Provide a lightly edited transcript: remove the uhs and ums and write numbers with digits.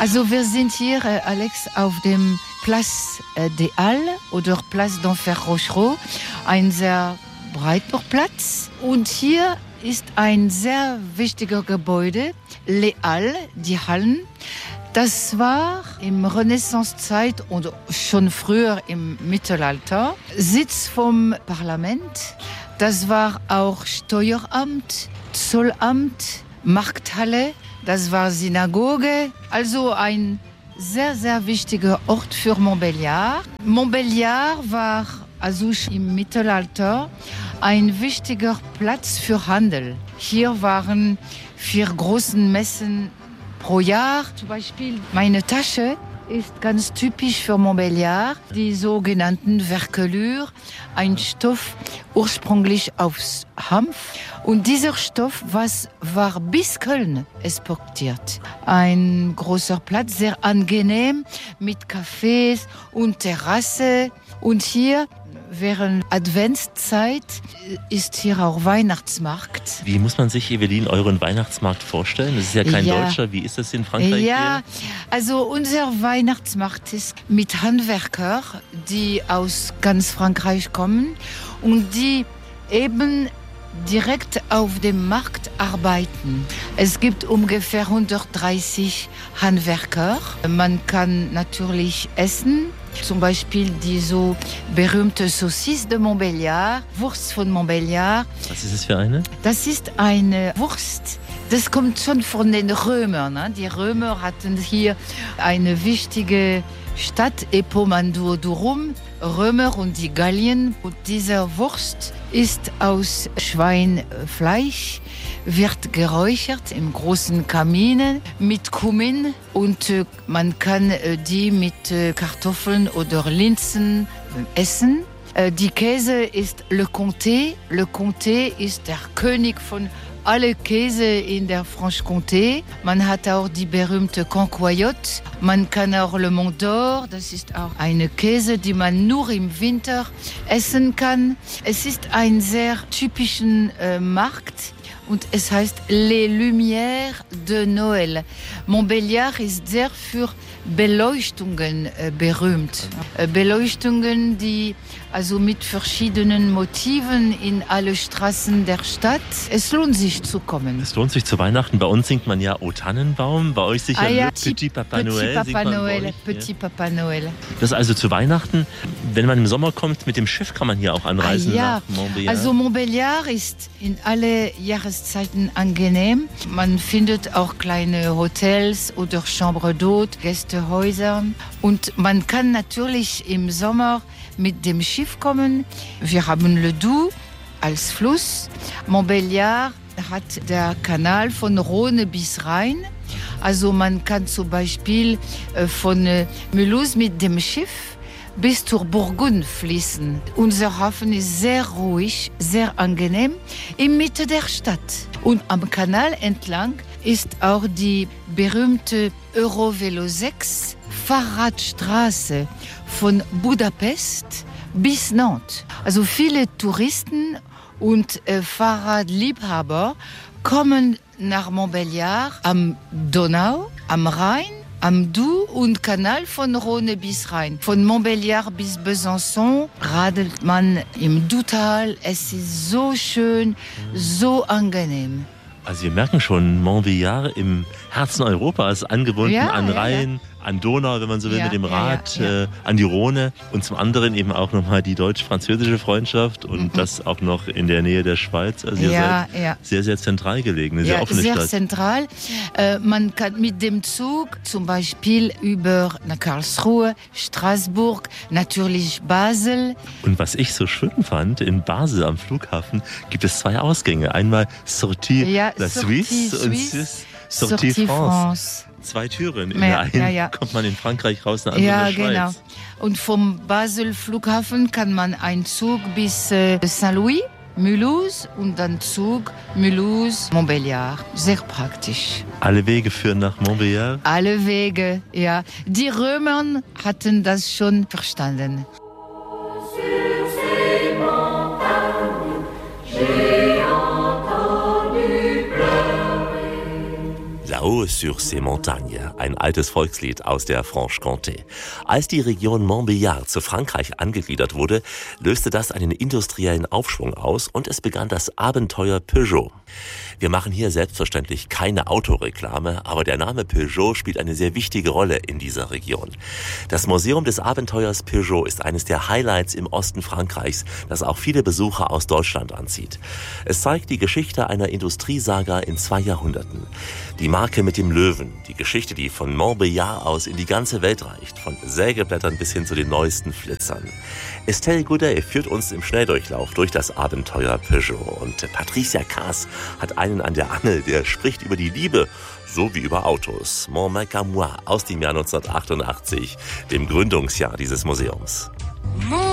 Also wir sind hier, Alex, auf dem Place des Halles oder Place d'Enfer Rochereau, ein sehr breiter Platz. Und hier ist ein sehr wichtiger Gebäude, Les Halles, die Hallen. Das war im Renaissancezeit und schon früher im Mittelalter Sitz vom Parlament. Das war auch Steueramt, Zollamt, Markthalle, das war Synagoge. Also ein sehr, sehr wichtiger Ort für Montbéliard. Montbéliard war also im Mittelalter ein wichtiger Platz für Handel. Hier waren 4 große Messen pro Jahr. Zum Beispiel meine Tasche ist ganz typisch für Montbéliard, die sogenannten Verkelure, ein Stoff ursprünglich aus Hanf. Und dieser Stoff war bis Köln exportiert. Ein großer Platz, sehr angenehm, mit Cafés und Terrasse. Und hier während Adventszeit ist hier auch Weihnachtsmarkt. Wie muss man sich, Evelyn, euren Weihnachtsmarkt vorstellen? Das ist ja kein deutscher. Wie ist das in Frankreich? Ja, also unser Weihnachtsmarkt ist mit Handwerkern, die aus ganz Frankreich kommen und die eben direkt auf dem Markt arbeiten. Es gibt ungefähr 130 Handwerker. Man kann natürlich essen. Zum Beispiel die so berühmte Saucisse de Montbéliard, Wurst von Montbéliard. Was ist das für eine? Das ist eine Wurst, das kommt schon von den Römern. Ne? Die Römer hatten hier eine wichtige Stadt, Epomanduorum, Römer und die Gallien. Und diese Wurst ist aus Schweinfleisch, wird geräuchert im großen Kamin mit Kumin und man kann die mit Kartoffeln oder Linsen essen. Die Käse ist Le Comté. Le Comté ist der König von alle Käse in der Franche-Comté. Man hat auch die berühmte Cancoyote. Man kann auch Le Mont d'Or. Das ist auch eine Käse, die man nur im Winter essen kann. Es ist ein sehr typischen Markt. Und es heißt Les Lumières de Noël. Montbéliard ist sehr für Beleuchtungen berühmt. Beleuchtungen, die also mit verschiedenen Motiven in alle Straßen der Stadt. Es lohnt sich zu kommen. Es lohnt sich zu Weihnachten. Bei uns singt man ja O Tannenbaum. Bei euch sicher ja. Petit Papa Noël. Petit Papa Noël. Das ist also zu Weihnachten. Wenn man im Sommer kommt, mit dem Schiff kann man hier auch anreisen nach Montbéliard. Also Montbéliard ist in alle Jahreszeiten angenehm. Man findet auch kleine Hotels oder Chambre d'Hôte, Gästehäuser. Und man kann natürlich im Sommer mit dem Schiff kommen. Wir haben Le Doubs als Fluss. Montbéliard hat der Kanal von Rhône bis Rhein. Also man kann zum Beispiel von Mulhouse mit dem Schiff bis zur Burgund fließen. Unser Hafen ist sehr ruhig, sehr angenehm, in Mitte der Stadt. Und am Kanal entlang ist auch die berühmte Eurovelo 6 Fahrradstraße von Budapest bis Nantes. Also viele Touristen und Fahrradliebhaber kommen nach Montbéliard am Donau, am Rhein, am Doubs und Kanal von Rhône bis Rhein. Von Montbéliard bis Besançon radelt man im Doubstal. Es ist so schön, so angenehm. Also wir merken schon, Montbéliard im Herzen Europas, angebunden an Rhein, an Donau, wenn man so will, mit dem Rad, an die Rhone und zum anderen eben auch nochmal die deutsch-französische Freundschaft und das auch noch in der Nähe der Schweiz. Also ihr seid sehr, sehr zentral gelegen, eine sehr offene Stadt. Sehr zentral. Man kann mit dem Zug zum Beispiel über nach Karlsruhe, Straßburg, natürlich Basel. Und was ich so schön fand, in Basel am Flughafen gibt es 2 Ausgänge. Einmal Sortie la Suisse und Sortie France. 2 Türen. In der einen kommt man in Frankreich raus, in der anderen in der Schweiz. Genau. Und vom Basel Flughafen kann man einen Zug bis Saint-Louis, Mulhouse und dann Zug Mulhouse, Montbéliard. Sehr praktisch. Alle Wege führen nach Montbéliard? Alle Wege, ja. Die Römer hatten das schon verstanden. Là-haut, Peugeot sur ces montagnes, ein altes Volkslied aus der Franche-Comté. Als die Region Montbéliard zu Frankreich angegliedert wurde, löste das einen industriellen Aufschwung aus und es begann das Abenteuer Peugeot. Wir machen hier selbstverständlich keine Autoreklame, aber der Name Peugeot spielt eine sehr wichtige Rolle in dieser Region. Das Museum des Abenteuers Peugeot ist eines der Highlights im Osten Frankreichs, das auch viele Besucher aus Deutschland anzieht. Es zeigt die Geschichte einer Industriesaga in 2 Jahrhunderten. Die Marke mit dem Löwen, die Geschichte, die von Montbéliard aus in die ganze Welt reicht, von Sägeblättern bis hin zu den neuesten Flitzern. Estelle Goudet führt uns im Schnelldurchlauf durch das Abenteuer Peugeot und Patricia Kaas hat einen an der Angel, der spricht über die Liebe, so wie über Autos. Mon mec à moi aus dem Jahr 1988, dem Gründungsjahr dieses Museums.